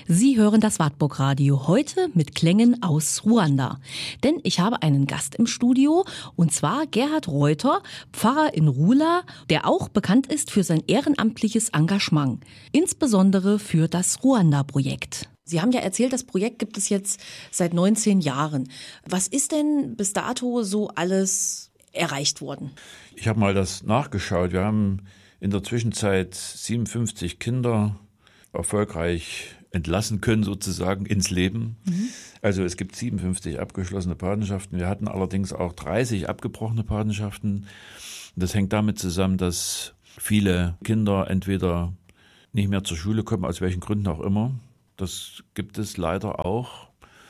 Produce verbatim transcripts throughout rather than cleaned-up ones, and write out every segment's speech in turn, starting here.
Sie hören das Wartburg Radio heute mit Klängen aus Ruanda. Denn ich habe einen Gast im Studio, und zwar Gerhard Reuter, Pfarrer in Rula, der auch bekannt ist für sein ehrenamtliches Engagement, insbesondere für das Ruanda-Projekt. Sie haben ja erzählt, das Projekt gibt es jetzt seit neunzehn Jahren. Was ist denn bis dato so alles erreicht worden? Ich habe mal das nachgeschaut. Wir haben in der Zwischenzeit siebenundfünfzig Kinder erfolgreich entlassen können, sozusagen ins Leben. Mhm. Also es gibt siebenundfünfzig abgeschlossene Patenschaften. Wir hatten allerdings auch dreißig abgebrochene Patenschaften. Das hängt damit zusammen, dass viele Kinder entweder nicht mehr zur Schule kommen, aus welchen Gründen auch immer. Das gibt es leider auch.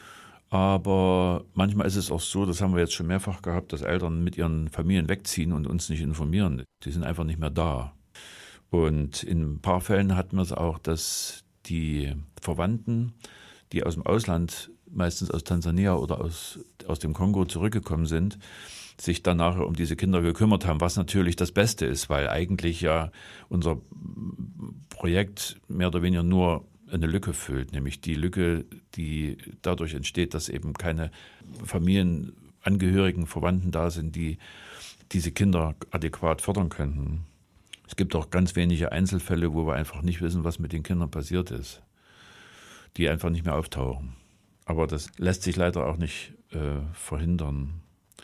Aber manchmal ist es auch so, das haben wir jetzt schon mehrfach gehabt, dass Eltern mit ihren Familien wegziehen und uns nicht informieren. Die sind einfach nicht mehr da. Und in ein paar Fällen hatten wir es auch, dass die Verwandten, die aus dem Ausland, meistens aus Tansania oder aus, aus dem Kongo zurückgekommen sind, sich dann nachher um diese Kinder gekümmert haben, was natürlich das Beste ist, weil eigentlich ja unser Projekt mehr oder weniger nur eine Lücke füllt, nämlich die Lücke, die dadurch entsteht, dass eben keine Familienangehörigen, Verwandten da sind, die diese Kinder adäquat fördern könnten. Es gibt auch ganz wenige Einzelfälle, wo wir einfach nicht wissen, was mit den Kindern passiert ist, die einfach nicht mehr auftauchen. Aber das lässt sich leider auch nicht äh, verhindern.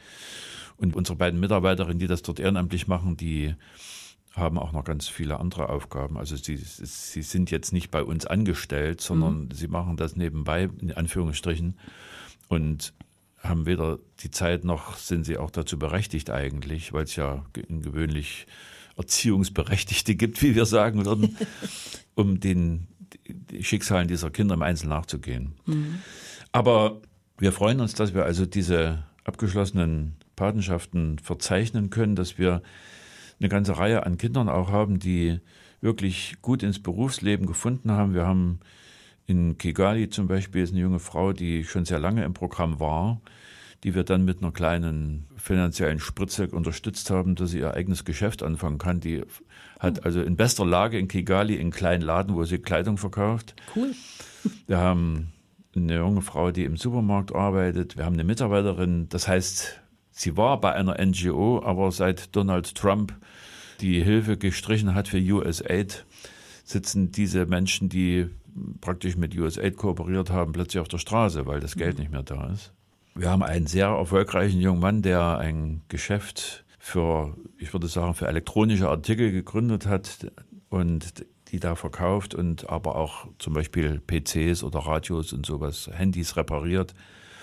Und unsere beiden Mitarbeiterinnen, die das dort ehrenamtlich machen, die haben auch noch ganz viele andere Aufgaben. Also sie, sie sind jetzt nicht bei uns angestellt, sondern mhm. sie machen das nebenbei, in Anführungsstrichen, und haben weder die Zeit noch sind sie auch dazu berechtigt eigentlich, weil es ja gewöhnlich Erziehungsberechtigte gibt, wie wir sagen würden, um den die Schicksalen dieser Kinder im Einzelnen nachzugehen. Mhm. Aber wir freuen uns, dass wir also diese abgeschlossenen Patenschaften verzeichnen können, dass wir eine ganze Reihe an Kindern auch haben, die wirklich gut ins Berufsleben gefunden haben. Wir haben in Kigali zum Beispiel ist eine junge Frau, die schon sehr lange im Programm war, die wir dann mit einer kleinen finanziellen Spritze unterstützt haben, dass sie ihr eigenes Geschäft anfangen kann. Die hat also in bester Lage in Kigali einen kleinen Laden, wo sie Kleidung verkauft. Cool. Wir haben eine junge Frau, die im Supermarkt arbeitet. Wir haben eine Mitarbeiterin, das heißt, sie war bei einer N G O, aber seit Donald Trump die Hilfe gestrichen hat für U S A I D, sitzen diese Menschen, die praktisch mit U S A I D kooperiert haben, plötzlich auf der Straße, weil das Geld nicht mehr da ist. Wir haben einen sehr erfolgreichen jungen Mann, der ein Geschäft für, ich würde sagen, für elektronische Artikel gegründet hat und die da verkauft und aber auch zum Beispiel P Cs oder Radios und sowas, Handys repariert.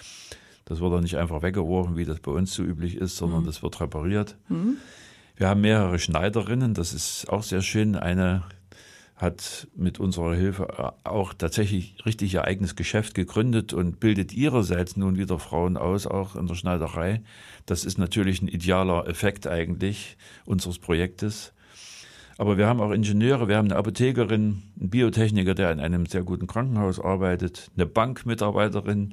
Das wird dann nicht einfach weggeworfen, wie das bei uns so üblich ist, sondern mhm. das wird repariert. Mhm. Wir haben mehrere Schneiderinnen, das ist auch sehr schön. Eine hat mit unserer Hilfe auch tatsächlich richtig ihr eigenes Geschäft gegründet und bildet ihrerseits nun wieder Frauen aus, auch in der Schneiderei. Das ist natürlich ein idealer Effekt eigentlich unseres Projektes. Aber wir haben auch Ingenieure, wir haben eine Apothekerin, einen Biotechniker, der in einem sehr guten Krankenhaus arbeitet, eine Bankmitarbeiterin.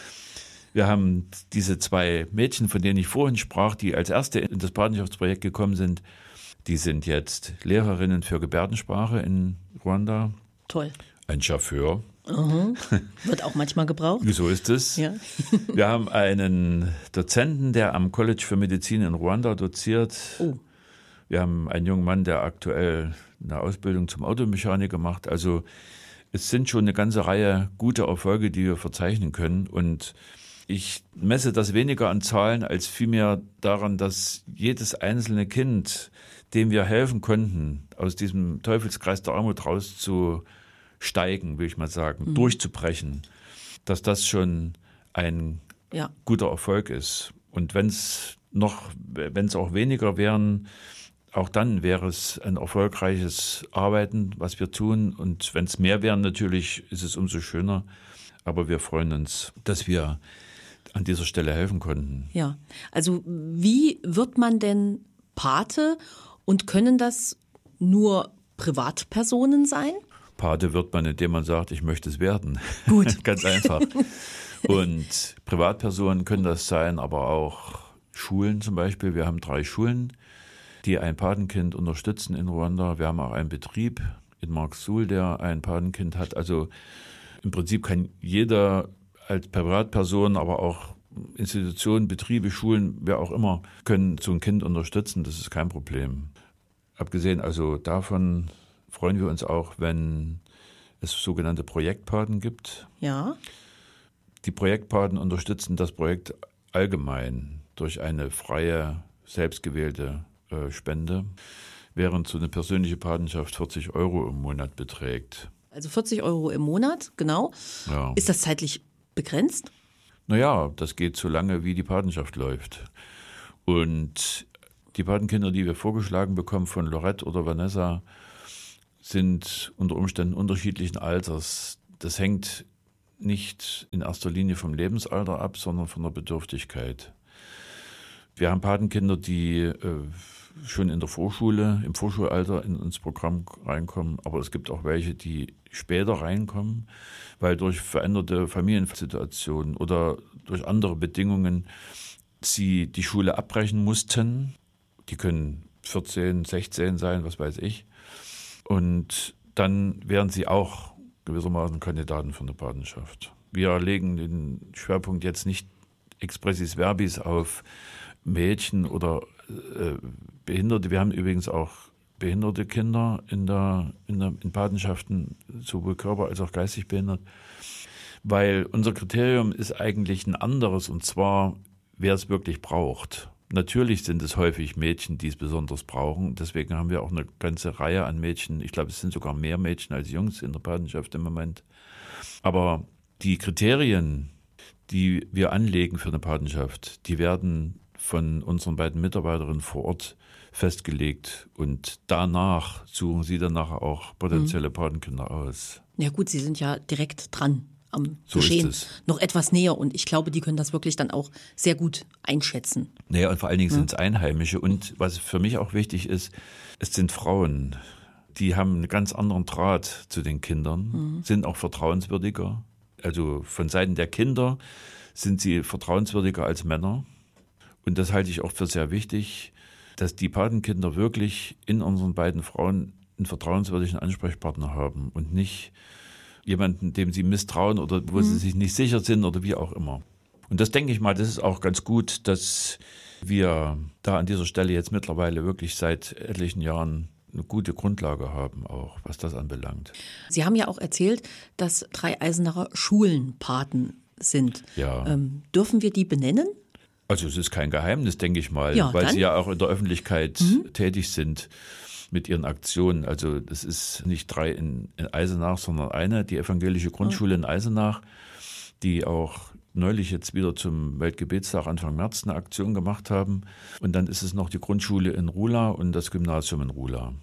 Wir haben diese zwei Mädchen, von denen ich vorhin sprach, die als erste in das Patenschaftsprojekt gekommen sind. Die sind jetzt Lehrerinnen für Gebärdensprache in Ruanda. Toll. Ein Chauffeur. Uh-huh. Wird auch manchmal gebraucht. So ist es. Ja. Wir haben einen Dozenten, der am College für Medizin in Ruanda doziert. Oh. Wir haben einen jungen Mann, der aktuell eine Ausbildung zum Automechaniker macht. Also es sind schon eine ganze Reihe guter Erfolge, die wir verzeichnen können. Und ich messe das weniger an Zahlen als vielmehr daran, dass jedes einzelne Kind, dem wir helfen konnten, aus diesem Teufelskreis der Armut rauszusteigen, will ich mal sagen, mhm. durchzubrechen, dass das schon ein ja. guter Erfolg ist. Und wenn es noch, wenn es auch weniger wären, auch dann wäre es ein erfolgreiches Arbeiten, was wir tun. Und wenn es mehr wären, natürlich ist es umso schöner. Aber wir freuen uns, dass wir an dieser Stelle helfen konnten. Ja, also wie wird man denn Pate und können das nur Privatpersonen sein? Pate wird man, indem man sagt, ich möchte es werden. Gut. Ganz einfach. Und Privatpersonen können das sein, aber auch Schulen zum Beispiel. Wir haben drei Schulen, die ein Patenkind unterstützen in Ruanda. Wir haben auch einen Betrieb in Marksuhl, der ein Patenkind hat. Also Im Prinzip kann jeder als Privatperson, aber auch Institutionen, Betriebe, Schulen, wer auch immer, können so ein Kind unterstützen. Das ist kein Problem. Abgesehen also davon freuen wir uns auch, wenn es sogenannte Projektpaten gibt. Ja. Die Projektpaten unterstützen das Projekt allgemein durch eine freie, selbstgewählte äh, Spende, während so eine persönliche Patenschaft vierzig Euro im Monat beträgt. Also vierzig Euro im Monat, genau. Ja. Ist das zeitlich begrenzt? Naja, das geht so lange, wie die Patenschaft läuft. Und die Patenkinder, die wir vorgeschlagen bekommen von Lorette oder Vanessa, sind unter Umständen unterschiedlichen Alters. Das hängt nicht in erster Linie vom Lebensalter ab, sondern von der Bedürftigkeit. Wir haben Patenkinder, die äh, schon in der Vorschule, im Vorschulalter in ins Programm reinkommen, aber es gibt auch welche, die später reinkommen, weil durch veränderte Familiensituationen oder durch andere Bedingungen sie die Schule abbrechen mussten. Die können vierzehn, sechzehn sein, was weiß ich. Und dann wären sie auch gewissermaßen Kandidaten für eine Patenschaft. Wir legen den Schwerpunkt jetzt nicht expressis verbis auf Mädchen oder äh, Behinderte. Wir haben übrigens auch behinderte Kinder in der, in der in Patenschaften, sowohl körper- als auch geistig behindert. Weil unser Kriterium ist eigentlich ein anderes, und zwar, wer es wirklich braucht. Natürlich sind es häufig Mädchen, die es besonders brauchen. Deswegen haben wir auch eine ganze Reihe an Mädchen. Ich glaube, es sind sogar mehr Mädchen als Jungs in der Patenschaft im Moment. Aber die Kriterien, die wir anlegen für eine Patenschaft, die werden von unseren beiden Mitarbeiterinnen vor Ort festgelegt. Und danach suchen sie dann nachher auch potenzielle Patenkinder aus. Ja gut, Sie sind ja direkt dran am So Geschehen, ist es. noch etwas näher. Und ich glaube, die können das wirklich dann auch sehr gut einschätzen. Naja, und vor allen Dingen sind es Einheimische. Und was für mich auch wichtig ist, es sind Frauen, die haben einen ganz anderen Draht zu den Kindern, mhm. sind auch vertrauenswürdiger. Also von Seiten der Kinder sind sie vertrauenswürdiger als Männer. Und das halte ich auch für sehr wichtig, dass die Patenkinder wirklich in unseren beiden Frauen einen vertrauenswürdigen Ansprechpartner haben und nicht jemanden, dem sie misstrauen oder wo mhm. sie sich nicht sicher sind oder wie auch immer. Und das denke ich mal, das ist auch ganz gut, dass wir da an dieser Stelle jetzt mittlerweile wirklich seit etlichen Jahren eine gute Grundlage haben, auch was das anbelangt. Sie haben ja auch erzählt, dass drei Eisenacher Schulenpaten sind. Ja. Ähm, dürfen wir die benennen? Also es ist kein Geheimnis, denke ich mal, ja, weil dann? sie ja auch in der Öffentlichkeit mhm. tätig sind mit ihren Aktionen. Also das ist nicht drei in, in Eisenach, sondern eine, die evangelische Grundschule oh. in Eisenach, die auch neulich jetzt wieder zum Weltgebetstag Anfang März eine Aktion gemacht haben. Und dann ist es noch die Grundschule in Ruhla und das Gymnasium in Ruhla.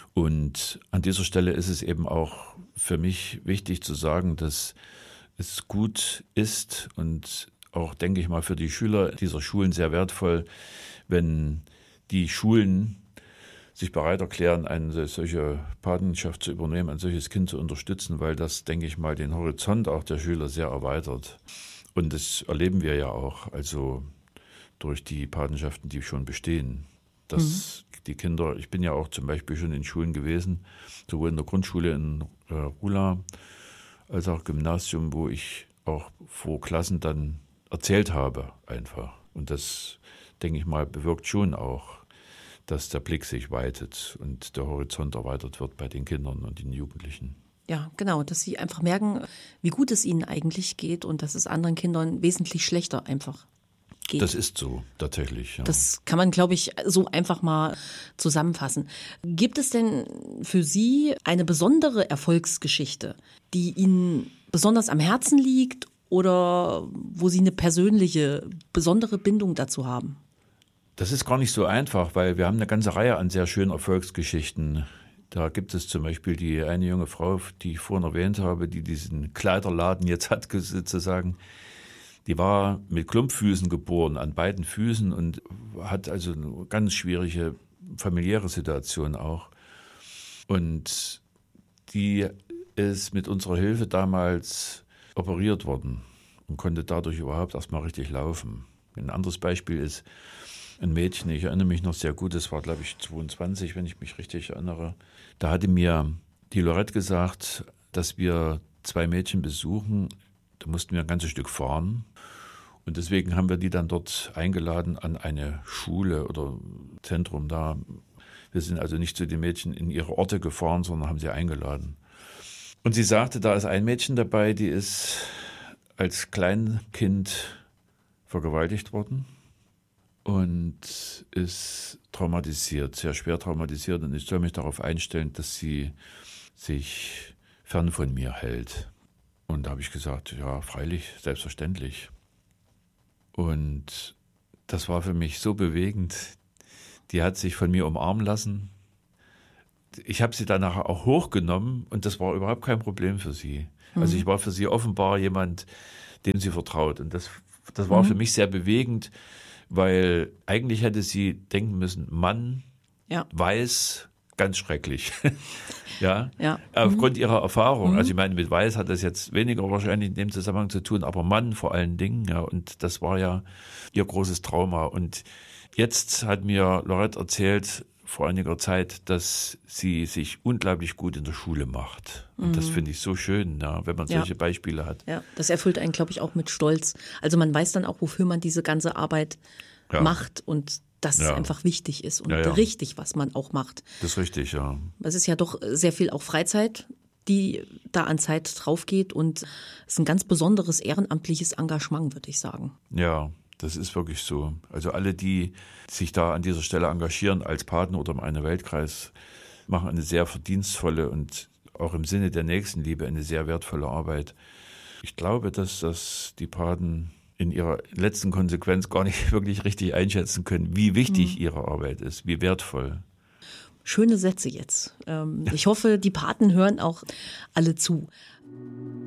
Und an dieser Stelle ist es eben auch für mich wichtig zu sagen, dass es gut ist und auch, denke ich mal, für die Schüler dieser Schulen sehr wertvoll, wenn die Schulen sich bereit erklären, eine solche Patenschaft zu übernehmen, ein solches Kind zu unterstützen, weil das, denke ich mal, den Horizont auch der Schüler sehr erweitert. Und das erleben wir ja auch, also durch die Patenschaften, die schon bestehen, dass mhm. die Kinder, ich bin ja auch zum Beispiel schon in Schulen gewesen, sowohl in der Grundschule in äh, Ruhla als auch Gymnasium, wo ich auch vor Klassen dann erzählt habe einfach. Und das, denke ich mal, bewirkt schon auch, dass der Blick sich weitet und der Horizont erweitert wird bei den Kindern und den Jugendlichen. Ja, genau, dass sie einfach merken, wie gut es ihnen eigentlich geht und dass es anderen Kindern wesentlich schlechter einfach geht. Das ist so, tatsächlich. Ja. Das kann man, glaube ich, so einfach mal zusammenfassen. Gibt es denn für Sie eine besondere Erfolgsgeschichte, die Ihnen besonders am Herzen liegt oder wo Sie eine persönliche, besondere Bindung dazu haben? Das ist gar nicht so einfach, weil wir haben eine ganze Reihe an sehr schönen Erfolgsgeschichten. Da gibt es zum Beispiel die eine junge Frau, die ich vorhin erwähnt habe, die diesen Kleiderladen jetzt hat, sozusagen. Die war mit Klumpfüßen geboren, an beiden Füßen, und hat also eine ganz schwierige familiäre Situation auch. Und die ist mit unserer Hilfe damals operiert worden und konnte dadurch überhaupt erstmal richtig laufen. Ein anderes Beispiel ist ein Mädchen, ich erinnere mich noch sehr gut, das war, glaube ich, zweiundzwanzig, wenn ich mich richtig erinnere. Da hatte mir die Lorette gesagt, dass wir zwei Mädchen besuchen. Da mussten wir ein ganzes Stück fahren. Und deswegen haben wir die dann dort eingeladen an eine Schule oder Zentrum da. Wir sind also nicht zu den Mädchen in ihre Orte gefahren, sondern haben sie eingeladen. Und sie sagte, da ist ein Mädchen dabei, die ist als Kleinkind vergewaltigt worden und ist traumatisiert, sehr schwer traumatisiert. Und ich soll mich darauf einstellen, dass sie sich fern von mir hält. Und da habe ich gesagt, ja, freilich, selbstverständlich. Und das war für mich so bewegend. Die hat sich von mir umarmen lassen. Ich habe sie danach auch hochgenommen und das war überhaupt kein Problem für sie. Mhm. Also ich war für sie offenbar jemand, dem sie vertraut. Und das, das war mhm. für mich sehr bewegend, weil eigentlich hätte sie denken müssen, Mann, ja. weiß, ganz schrecklich. ja? ja, aufgrund mhm. ihrer Erfahrung. Mhm. Also ich meine, mit Weiß hat das jetzt weniger wahrscheinlich in dem Zusammenhang zu tun, aber Mann vor allen Dingen. Ja, und das war ja ihr großes Trauma. Und jetzt hat mir Lorette erzählt, vor einiger Zeit, dass sie sich unglaublich gut in der Schule macht. Und mhm. das finde ich so schön, ja, wenn man solche ja. Beispiele hat. Ja, das erfüllt einen, glaube ich, auch mit Stolz. Also man weiß dann auch, wofür man diese ganze Arbeit ja. macht und dass ja. es einfach wichtig ist und ja, ja. richtig, was man auch macht. Das ist richtig, ja. Es ist ja doch sehr viel auch Freizeit, die da an Zeit drauf geht und es ist ein ganz besonderes ehrenamtliches Engagement, würde ich sagen. Ja, das ist wirklich so. Also alle, die sich da an dieser Stelle engagieren als Paten oder im Eine-Welt-Kreis, machen eine sehr verdienstvolle und auch im Sinne der Nächstenliebe eine sehr wertvolle Arbeit. Ich glaube, dass das die Paten in ihrer letzten Konsequenz gar nicht wirklich richtig einschätzen können, wie wichtig mhm. ihre Arbeit ist, wie wertvoll. Schöne Sätze jetzt. Ich hoffe, die Paten hören auch alle zu.